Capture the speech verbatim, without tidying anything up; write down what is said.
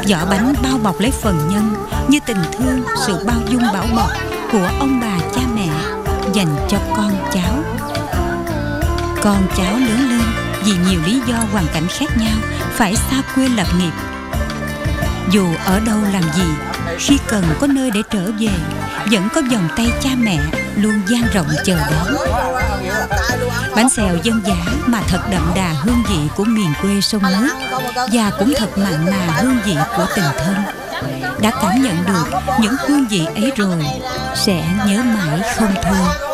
Vỏ bánh bao bọc lấy phần nhân như tình thương, sự bao dung bảo bọc của ông bà cha mẹ dành cho con cháu. Con cháu lớn lên vì nhiều lý do hoàn cảnh khác nhau phải xa quê lập nghiệp. Dù ở đâu làm gì, khi cần có nơi để trở về, vẫn có vòng tay cha mẹ luôn dang rộng chờ đón. Bánh xèo dân dã mà thật đậm đà hương vị của miền quê sông nước, và cũng thật mặn mà hương vị của tình thân. Đã cảm nhận được những hương vị ấy rồi, sẽ nhớ mãi không thôi.